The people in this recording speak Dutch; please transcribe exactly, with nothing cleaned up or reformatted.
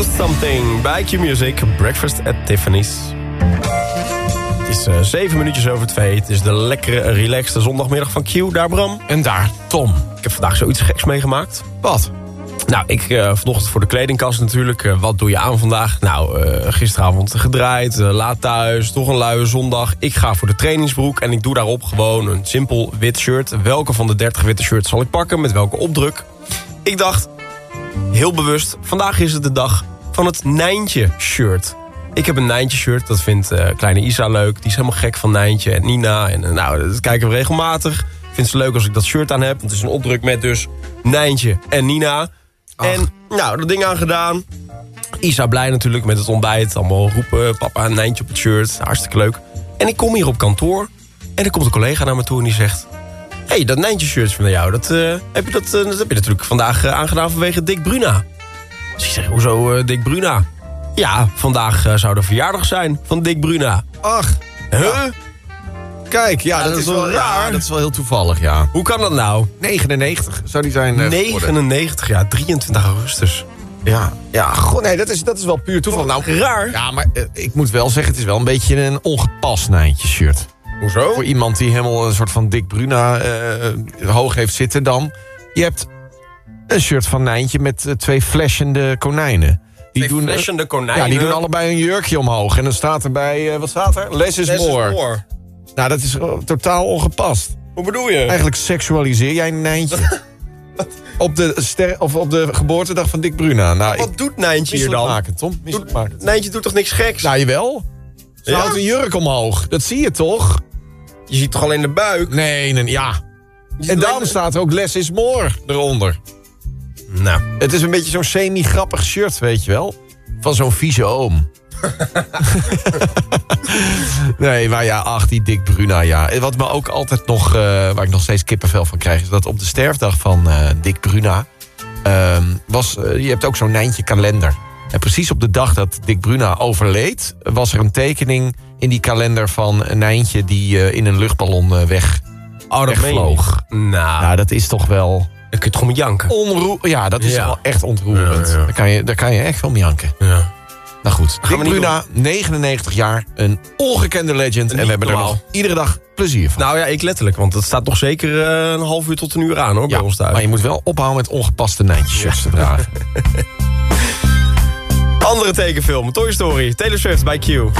Know Something bij Q-Music. Breakfast at Tiffany's. Het is uh, zeven minuutjes over twee. Het is de lekkere, relaxte zondagmiddag van Q. Daar Bram. En daar Tom. Ik heb vandaag zoiets geks meegemaakt. Wat? Nou, ik uh, vanochtend voor de kledingkast natuurlijk. Uh, wat doe je aan vandaag? Nou, uh, gisteravond gedraaid, uh, laat thuis, toch een luie zondag. Ik ga voor de trainingsbroek en ik doe daarop gewoon een simpel wit shirt. Welke van de dertig witte shirts zal ik pakken? Met welke opdruk? Ik dacht, heel bewust, vandaag is het de dag van het Nijntje shirt. Ik heb een Nijntje shirt, dat vindt uh, kleine Isa leuk. Die is helemaal gek van Nijntje en Nina. En uh, nou, dat kijken we regelmatig. Vindt ze leuk als ik dat shirt aan heb. Want het is een opdruk met dus Nijntje en Nina. Ach. En nou, dat ding aan gedaan. Isa blij natuurlijk met het ontbijt. Allemaal roepen, papa, een Nijntje op het shirt. Hartstikke leuk. En ik kom hier op kantoor. En er komt een collega naar me toe en die zegt... Hé, hey, dat Nijntje shirt van jou, dat, uh, heb je dat, uh, dat heb je natuurlijk vandaag uh, aangedaan vanwege Dick Bruna. Dus ik zeg, hoezo uh, Dick Bruna? Ja, vandaag uh, zou de verjaardag zijn van Dick Bruna. Ach, huh? Ja. Kijk, ja, ja, dat, dat is is wel wel raar. raar. Dat is wel heel toevallig, ja. Hoe kan dat nou? negenennegentig zou die zijn uh, negenennegentig, ja, drieëntwintig augustus. Ja, ja, goh, nee, dat is, dat is wel puur toeval. Nou, raar. Ja, maar uh, ik moet wel zeggen, het is wel een beetje een ongepast Nijntje shirt. Hoezo? Voor iemand die helemaal een soort van Dick Bruna uh, hoog heeft zitten dan. Je hebt een shirt van Nijntje met uh, twee flashende konijnen. Die twee doen, flashende konijnen? Ja, die doen allebei een jurkje omhoog. En dan staat erbij, uh, wat staat er? Less is, Less more. is more. Nou, dat is uh, totaal ongepast. Hoe bedoel je? Eigenlijk seksualiseer jij een Nijntje. op, de ster of op de geboortedag van Dick Bruna. Nou, wat ik, doet Nijntje hier dan? Maken, Tom. Maken. Nijntje doet toch niks geks? Nou, jawel. Ze Ja? houdt een jurk omhoog. Dat zie je toch? Je ziet toch alleen de buik? Nee, nee, ja. En daarom de... staat er ook less is more eronder. Nou. Het is een beetje zo'n semi-grappig shirt, weet je wel. Van zo'n vieze oom. Nee, maar ja, ach, die Dick Bruna, ja. Wat me ook altijd nog, uh, waar ik nog steeds kippenvel van krijg... is dat op de sterfdag van uh, Dick Bruna... Uh, was, uh, je hebt ook zo'n Nijntje kalender. En precies op de dag dat Dick Bruna overleed... was er een tekening in die kalender van een Nijntje... die uh, in een luchtballon uh, weg, oh, wegvloog. Nou. Nou, dat is toch wel... Dan kun je toch om janken? Onroer... Ja, dat is ja. wel echt ontroerend. Ja, ja. Daar, kan je, daar kan je echt om janken. Ja. Nou goed, Dick Bruna, negenennegentig jaar, een ongekende legend. En we hebben normaal. er nog iedere dag plezier van. Nou ja, ik letterlijk, want het staat nog zeker uh, een half uur tot een uur aan hoor, ja, bij ons thuis. Maar je moet wel ophouden met ongepaste Nijntje-shirts ja. te dragen. Andere tekenfilm, Toy Story, Taylor Swift bij Q.